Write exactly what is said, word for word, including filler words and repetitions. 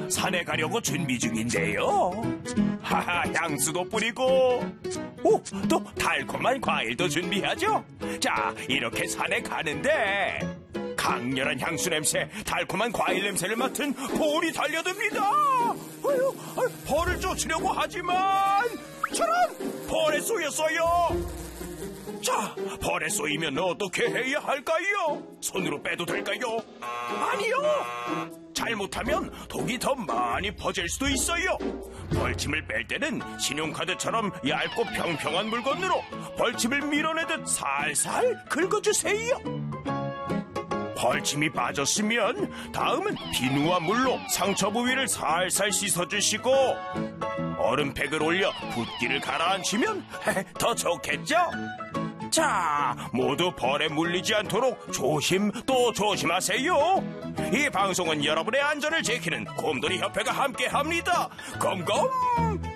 산에 가려고 준비 중인데요. 하하, 향수도 뿌리고, 오, 또 달콤한 과일도 준비하죠. 자, 이렇게 산에 가는데 강렬한 향수 냄새, 달콤한 과일 냄새를 맡은 벌이 달려듭니다. 아유, 아유, 벌을 쫓으려고 하지만 저런, 벌에 쏘였어요. 자, 벌에 쏘이면 어떻게 해야 할까요? 손으로 빼도 될까요? 아니요! 잘못하면 독이 더 많이 퍼질 수도 있어요. 벌침을 뺄 때는 신용카드처럼 얇고 평평한 물건으로 벌침을 밀어내듯 살살 긁어주세요. 벌침이 빠졌으면 다음은 비누와 물로 상처 부위를 살살 씻어주시고 얼음팩을 올려 붓기를 가라앉히면 더 좋겠죠? 자, 모두 벌에 물리지 않도록 조심 또 조심하세요. 이 방송은 여러분의 안전을 지키는 곰돌이 협회가 함께합니다. 검검!